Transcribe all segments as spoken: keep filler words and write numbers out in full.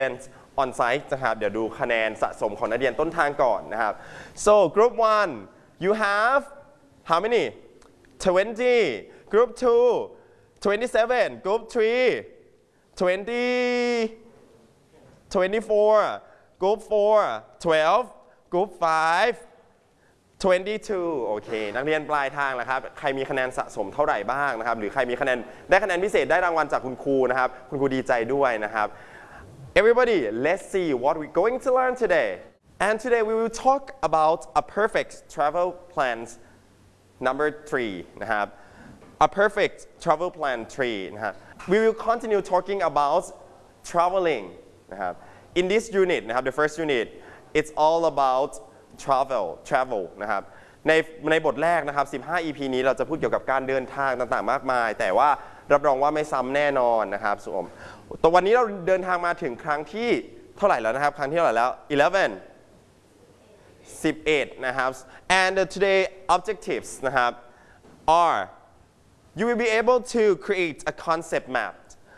on site นะครับเดี๋ยวดูคะแนนสะสมของนักเรียนต้นทางก่อนนะครับ so group one you have how many twenty group two twenty-seven group three twenty twenty-four group four twelve group five twenty-two โอเคนักเรียนปลายทางแล้วครับใครมีคะแนนสะสมเท่าไหร่บ้างนะครับหรือใครมีคะแนนได้คะแนนพิเศษได้รางวัลจากคุณครูนะครับคุณครูดีใจด้วยนะครับ Everybody let's see what we're going to learn today and today we will talk about a perfect travel plans number three นะครับ a perfect travel plan three นะครับ we will continue talking about traveling นะครับ in this unit นะครับ the first unit it's all about travel travel นะครับในในบทแรกนะครับสิบห้า อี พี นี้เราจะพูดเกี่ยวกับการเดินทางต่างๆมากมายแต่ว่ารับรองว่าไม่ซ้ำแน่นอนนะครับส่วนตอนวันนี้เราเดินทางมาถึงครั้งที่เท่าไหร่แล้วนะครับครั้งที่เท่าไหร่แล้วeleven สิบเอ็ดนะครับ and today objectives นะครับ are you will be able to create a concept map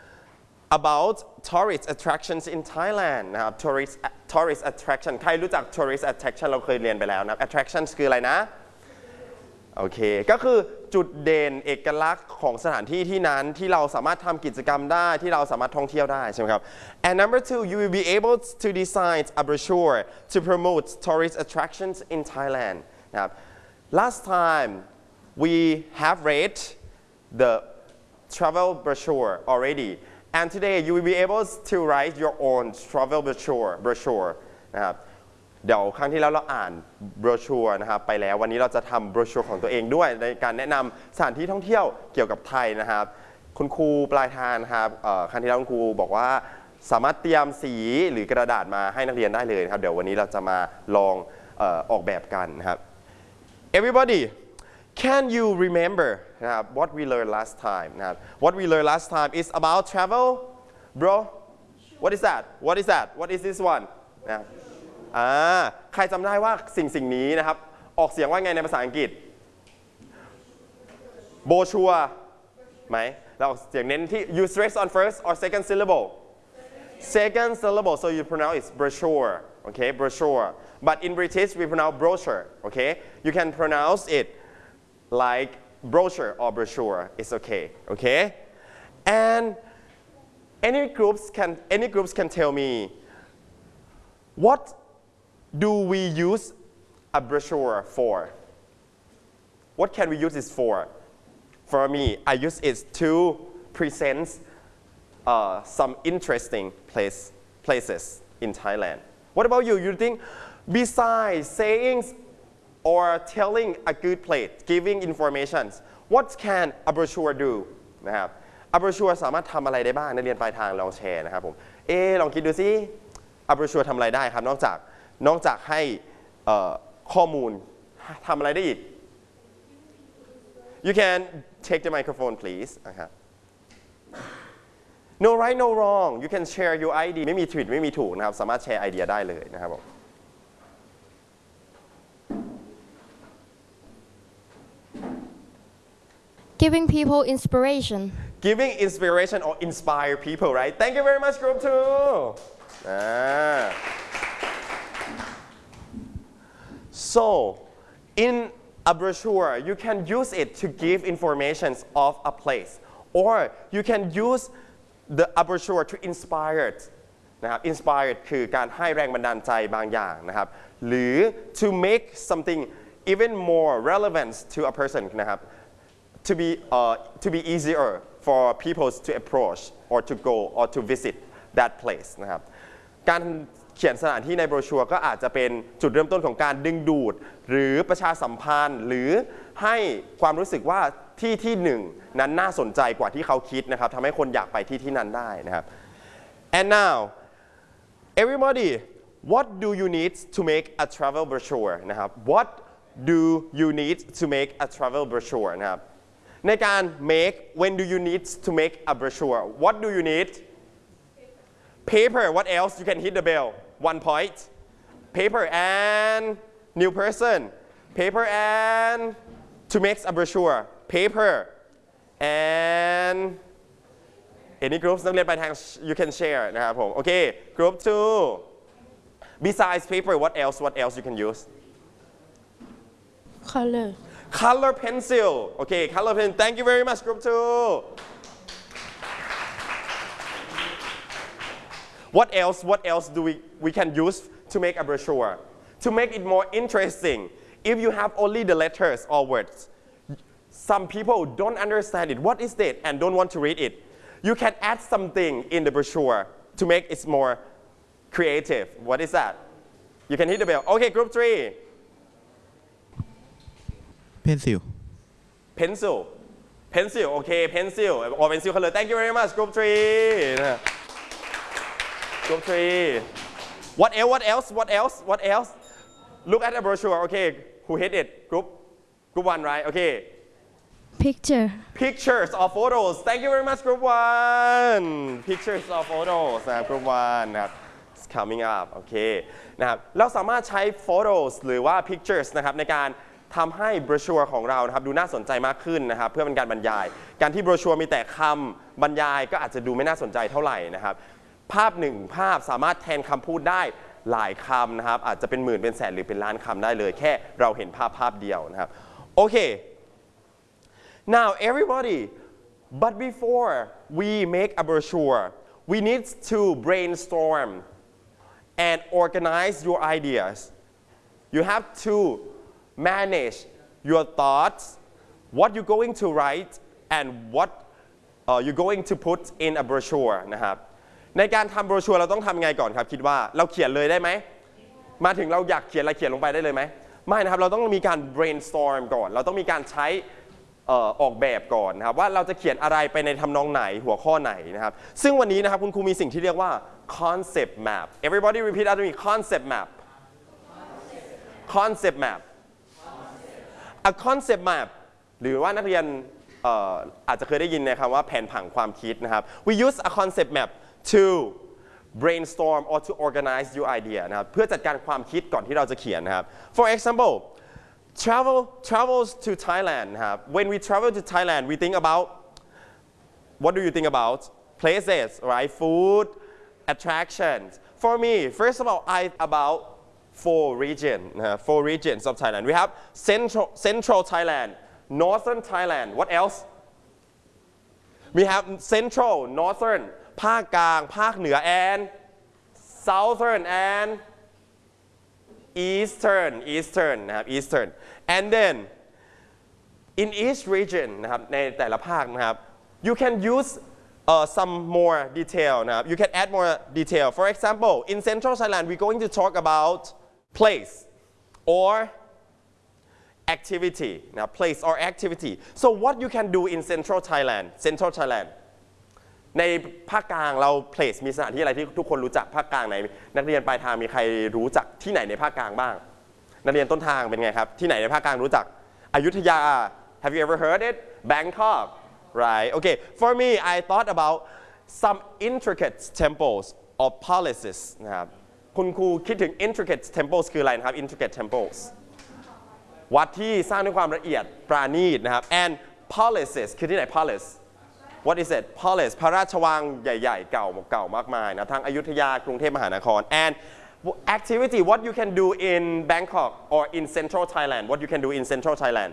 about tourist attractions in Thailand นะครับ tourist tourist attraction ใครรู้จัก tourist attraction เราเคยเรียนไปแล้วนะครับ attractions คืออะไรนะโอเคก็คือจุดเด่นเอกลักษณ์ของสถานที่ที่นั้นที่เราสามารถทำกิจกรรมได้ที่เราสามารถท่องเที่ยวได้ใช่ไหมครับ and number two you will be able to design a brochure to promote tourist attractions in Thailand นะครับ last time we have read the travel brochure already and today you will be able to write your own travel brochure brochure นะครับเดี๋ยวครั้งที่แล้วเราอ่าน brochure นะครับไปแล้ววันนี้เราจะทำ brochure ของตัวเองด้วยในการแนะนำสถานที่ท่องเที่ยวเกี่ยวกับไทยนะครับคุณครูปลายทางนะครับครั้งที่แล้วคุณครูบอกว่าสามารถเตรียมสีหรือกระดาษมาให้นักเรียนได้เลยครับเดี๋ยววันนี้เราจะมาลองออกแบบกันนะครับ everybody can you remember นะครับ what we learned last time นะครับ what we learned last time is about travel bro what is that what is that what is this one นะครับอ่าใครจำได้ว่าสิ่งสิ่งนี้นะครับออกเสียงว่าไงในภาษาอังกฤษโบชัวไหมเราออกเสียงเน้นที่ you stress on first or second syllable second syllable so you pronounce it brochure okay brochure but in British we pronounce brochure okay you can pronounce it like brochure or brochure it's okay okay and any groups can any groups can tell me what do we use a brochure for what can we use this for for me I use it to present uh, some interesting place places in Thailand what about you you think besides saying or telling a good place giving information what can a brochure do นะครับ a brochure สามารถทำอะไรได้บ้างนักเรียนปลายทางลองแชร์นะครับผมเอลองคิดดูสิ a brochure ทำอะไรได้ครับนอกจากนอกจากให้ข้อมูลทำอะไรได้อีก you can take the microphone please นะครับ no right no wrong you can share your idea ไม่มีผิดไม่มีถูกนะครับสามารถแชร์ไอเดียได้เลยนะครับผม Giving people inspiration. Giving inspiration or inspire people, right? Thank you very much, group two. Ah. So, in a brochure, you can use it to give information of a place, or you can use the a brochure to inspire. นะครับ inspired คือการให้แรงบันดาลใจบางอย่างนะครับหรือ to make something even more relevant to a person นะครับto be uh, to be easier for people to approach or to go or to visit that place นะครับการเขียนสถานที่ในโบรชัวร์ก็อาจจะเป็นจุดเริ่มต้นของการดึงดูดหรือประชาสัมพันธ์หรือให้ความรู้สึกว่าที่ที่หนึ่งนั้นน่าสนใจกว่าที่เขาคิดนะครับทำให้คนอยากไปที่ที่นั้นได้นะครับ and now everybody what do you need to make a travel brochure นะครับ what do you need to make a travel brochure นะครับในการ make when do you need to make a brochure what do you need paper what else you can hit the bell one point paper and new person paper and to make a brochure paper and any groups นักเรียนปลายทาง you can share นะครับผมโอเค group two besides paper what else what else you can use Color. color pencil okay color pen thank you very much group two what else what else do we we can use to make a brochure to make it more interesting if you have only the letters or words some people don't understand it what is it and don't want to read it you can add something in the brochure to make it more creative what is that you can hit the bell okay group three pencil pencil pencil okay pencil or pencil color thank you very much group three group three what else what else what else what else look at the brochure okay who hit it group group one right okay Picture. pictures or photos thank you very much group one pictures or photos นะครับ group one นะครับ it's coming up โอเคนะครับเราสามารถใช้ photos หรือว่า pictures นะครับในการทำให้ brochure ของเรานะครับดูน่าสนใจมากขึ้นนะครับเพื่อเป็นการบรรยายการที่ brochure มีแต่คำบรรยายก็อาจจะดูไม่น่าสนใจเท่าไหร่นะครับภาพหนึ่งภาพสามารถแทนคำพูดได้หลายคำนะครับอาจจะเป็นหมื่นเป็นแสนหรือเป็นล้านคำได้เลยแค่เราเห็นภาพภาพเดียวนะครับโอเคNow everybody, but before we make a brochure, we need to brainstorm and organize your ideas. You have to manage your thoughts, what you're going to write, and what uh, you're going to put in a brochure นะครับในการทำ brochure เราต้องทำไงก่อนครับคิดว่าเราเขียนเลยได้ไหมมาถึงเราอยากเขียนอะไรเขียนลงไปได้เลยไหมไม่นะครับเราต้องมีการ brainstorm ก่อนเราต้องมีการใช้ออกแบบก่อนนะครับว่าเราจะเขียนอะไรไปในทำนองไหนหัวข้อไหนนะครับซึ่งวันนี้นะครับคุณครูมีสิ่งที่เรียกว่า concept map everybody repeat after me concept map concept map a concept map หรือว่านักเรียน อ, อาจจะเคยได้ยินนะครับว่าแผนผังความคิดนะครับ we use a concept map to brainstorm or to organize your idea นะครับเพื่อจัดการความคิดก่อนที่เราจะเขียนนะครับ for example Travel travels to Thailand ครับ When we travel to Thailand we think about what do you think about places right food attractions for me first of all I about four region นะ four regions of Thailand we have central central Thailand northern Thailand what else we have central northern ภาคกลางภาคเหนือ and southern and Eastern Eastern นะครับ Eastern and then in each region นะครับในแต่ละภาคนะครับ you can use uh, some more detail นะครับ you can add more detail for example in Central Thailand we're going to talk about place or activity นะครับ place or activity so what you can do in Central Thailand Central Thailandในภาคกลางเรา place มีสถานที่อะไรที่ทุกคนรู้จักภาคกลางไหนนักเรียนปลายทางมีใครรู้จักที่ไหนในภาคกลางบ้างนักเรียนต้นทางเป็นไงครับที่ไหนในภาคกลางรู้จักอยุธยา Have you ever heard it Bangkok right okay for me I thought about some intricate temples or palaces นะครับคุณครูคิดถึง intricate temples คืออะไรนะครับ intricate temples วัดที่สร้างด้วยความละเอียดปราณีตนะครับ and palaces คือที่ไหน palace What is it? Palace พระราชวังใหญ่ๆเก่าเก่ามากมายนะทั้งอยุธยากรุงเทพมหานคร and activity what you can do in Bangkok or in Central Thailand what you can do in Central Thailand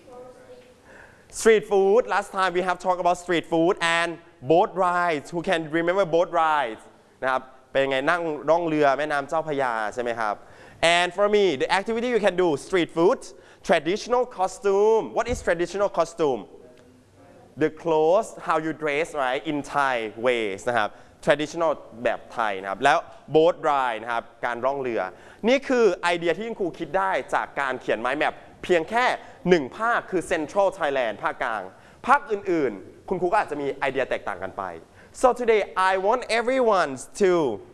street food last time we have talked about street food and boat rides who can remember boat rides นะครับเป็นไงนั่งล่องเรือแม่น้ำเจ้าพระยาใช่ไหมครับ and for me the activity you can do street food traditional costume what is traditional costume the clothes how you dress right in Thai ways นะครับ traditional แบบไทยนะครับแล้ว boat ride นะครับการล่องเรือนี่คือไอเดียที่คุณครูคิดได้จากการเขียน mind map เพียงแค่หนึ่งภาคคือ Central Thailand ภาคกลางภาคอื่นๆคุณครูก็อาจจะมีไอเดียแตกต่างกันไป so today I want everyone to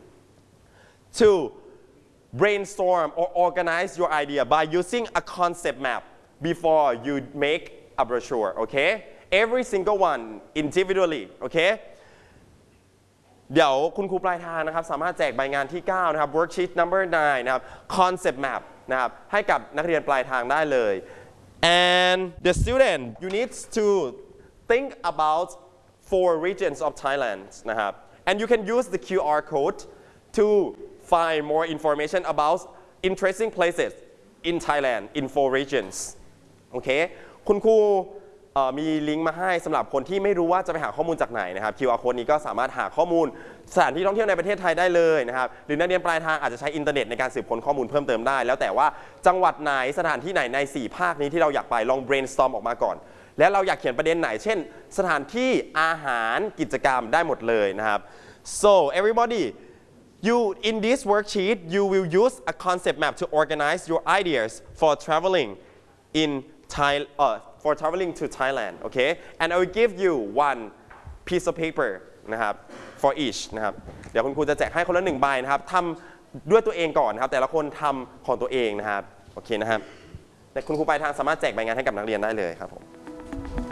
to brainstorm or organize your idea by using a concept map before you make a brochure okay every single one individually โอเคเดี๋ยวคุณครูปลายทางนะครับสามารถแจกใบงานที่เก้านะครับ worksheet number nine นะครับ concept map นะครับให้กับนักเรียนปลายทางได้เลย and the student you need to think about four regions of Thailand นะครับ and you can use the คิว อาร์ code to find more information about interesting places in Thailand in four regions โอเคคุณครูมีลิงก์มาให้สำหรับคนที่ไม่รู้ว่าจะไปหาข้อมูลจากไหนนะครับ คิว อาร์ code นี้ก็สามารถหาข้อมูลสถานที่ท่องเที่ยวในประเทศไทยได้เลยนะครับหรือนักเรียนปลายทางอาจจะใช้อินเทอร์เน็ตในการสืบค้นข้อมูลเพิ่มเติมได้แล้วแต่ว่าจังหวัดไหนสถานที่ไหนในสี่ภาคนี้ที่เราอยากไปลอง brainstorm ออกมาก่อนและเราอยากเขียนประเด็นไหนเช่นสถานที่อาหารกิจกรรมได้หมดเลยนะครับ so everybody you in this worksheet you will use a concept map to organize your ideas for traveling in Thai uh, for traveling to Thailand okay and I will give you one piece of paper นะครับ for each นะครับเดี๋ยวคุณครูจะแจกให้คนละหนึ่งใบนะครับทำด้วยตัวเองก่อนนะครับแต่ละคนทำของตัวเองนะครับโอเคนะครับแต่คุณครูปลายทางสามารถแจกใบงานให้กับนักเรียนได้เลยครับผม